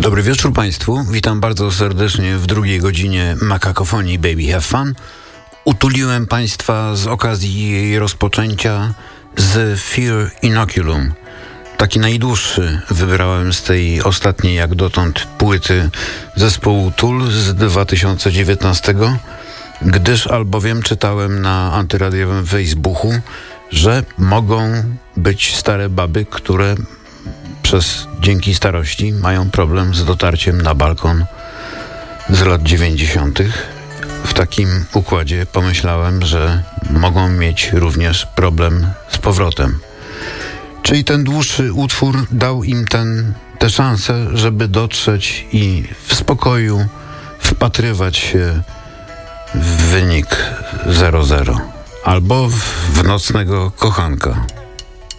Dobry wieczór Państwu. Witam bardzo serdecznie w drugiej godzinie Makakofonii Baby Have Fun. Utuliłem Państwa z okazji jej rozpoczęcia z Fear Inoculum. Taki najdłuższy wybrałem z tej ostatniej jak dotąd płyty zespołu Tool z 2019, gdyż albowiem czytałem na antyradiowym Facebooku, że mogą być stare baby, które dzięki starości mają problem z dotarciem na balkon z lat 90. W takim układzie pomyślałem, że mogą mieć również problem z powrotem. Czyli ten dłuższy utwór dał im tę szansę, żeby dotrzeć i w spokoju wpatrywać się w wynik 0-0 albo w nocnego kochanka.